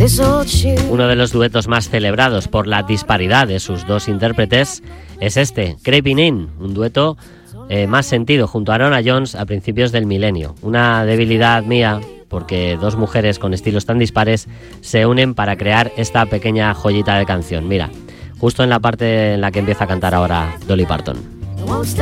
Uno de los duetos más celebrados por la disparidad de sus dos intérpretes es este, Creeping In, un dueto más sentido junto a Norah Jones a principios del milenio. Una debilidad mía, porque dos mujeres con estilos tan dispares se unen para crear esta pequeña joyita de canción. Mira, justo en la parte en la que empieza a cantar ahora Dolly Parton.